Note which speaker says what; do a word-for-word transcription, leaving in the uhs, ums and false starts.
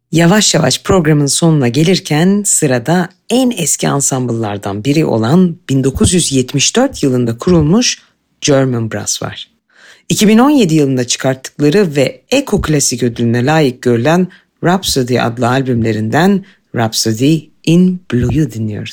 Speaker 1: Yavaş yavaş programın sonuna gelirken sırada en eski ansambıllardan biri olan bin dokuz yüz yetmiş dört yılında kurulmuş German Brass var. iki bin on yedi yılında çıkarttıkları ve Eko Klasik ödülüne layık görülen Rhapsody adlı albümlerinden Rhapsody in Blue'yu dinliyoruz.